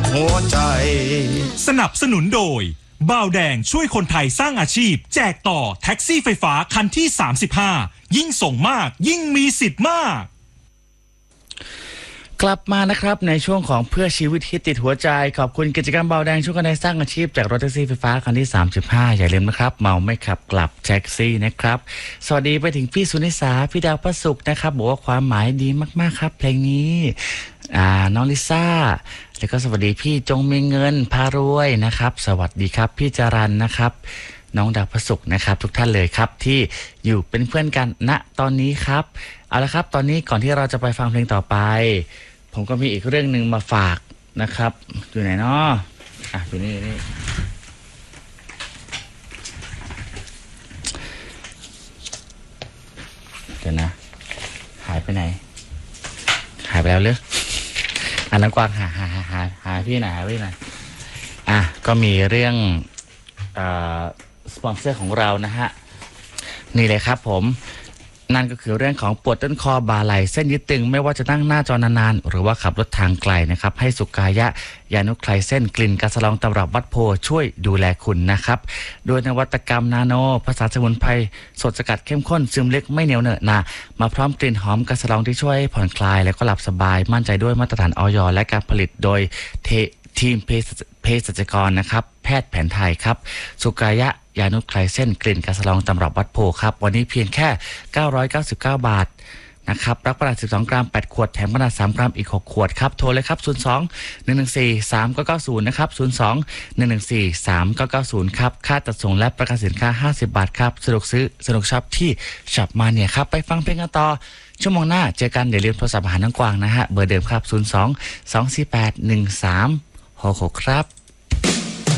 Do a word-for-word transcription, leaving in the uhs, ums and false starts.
หัวใจสนับสนุนโดยบ่าวแดงช่วยคนไทยสร้างอาชีพแจกต่อแท็กซี่ไฟฟ้าคันที่สามสิบห้ายิ่งส่งมากยิ่งมีสิทธิ์มากกลับมานะครับในช่วงของเพื่อชีวิตที่ติดหัวใจขอบคุณกิจกรรมเบาแดงช่วยกันในสร้างอาชีพจากรถแท็กซี่ไฟฟ้าคันที่สามสิบห้าอย่าลืมนะครับเมาไม่ขับกลับแท็กซี่นะครับสวัสดีไปถึงพี่สุนิสาพี่ดาวประสุขนะครับบอกว่าความหมายดีมากๆครับเพลงนี้อ่าน้องลิซ่าแล้วก็สวัสดีพี่จงมีเงินพารวยนะครับสวัสดีครับพี่จรัญนะครับน้องดาวประสุขนะครับทุกท่านเลยครับที่อยู่เป็นเพื่อนกันณตอนนี้ครับเอาละครับตอนนี้ก่อนที่เราจะไปฟังเพลงต่อไปผมก็มีอีกเรื่องหนึ่งมาฝากนะครับอยู่ไหนเนาะอ่ะอยู่นี่นี่เดี๋ยวนะหายไปไหนหายไปแล้วหรืออันนั้นกวางหาหาหาหาหาพี่ไหนหาพี่ไหนอ่ะก็มีเรื่องอ่าสปอนเซอร์ของเรานะฮะนี่เลยครับผมนั่นก็คือเรื่องของปวดต้นคอบ่าไหล่เส้นยึดตึงไม่ว่าจะนั่งหน้าจอนานๆหรือว่าขับรถทางไกลนะครับให้สุกายะยานุคไคลเส้นกลิ่นกาสลองตำรับวัดโพช่วยดูแลคุณนะครับโดยนวัตกรรมนาโนภาษาสมุนไพรสดสกัดเข้มข้นซึมลึกไม่เหนียวเหนอะหนะมาพร้อมกลิ่นหอมกาสลองที่ช่วยผ่อนคลายและก็หลับสบายมั่นใจด้วยมาตรฐานอย.และการผลิตโดยเททีมเภสัชกรนะครับแพทย์แผนไทยครับสุกายะยานุคไคลเส้นกลิ่นกาสลองตำรับวัดโพครับวันนี้เพียงแค่เก้าร้อยเก้าสิบเก้าบาทนะครับรับประหลาดสิบสองกรัมแปดขวดแถมประหลาดสามกรัมอีกหกขวดครับโทรเลยครับศูนย์ สอง หนึ่ง หนึ่ง สี่ สาม เก้า เก้า ศูนย์นะครับศูนย์ สอง หนึ่ง หนึ่ง สี่ สาม เก้า เก้า ศูนย์ครับค่าจัดส่งและประกันสินค้าห้าสิบบาทครับสะดวกซื้อสะดวกช็อปที่ช็อปมาเนี่ยครับไปฟังเพลงกันต่อชั่วโมงหน้าเจอกันเดี๋ยวเรียนโทรศัพท์หาน้องกวางนะฮะเบอร์เดิมครับศูนย์ สอง สอง สี่ แปด หนึ่ง สาม หก หกครับ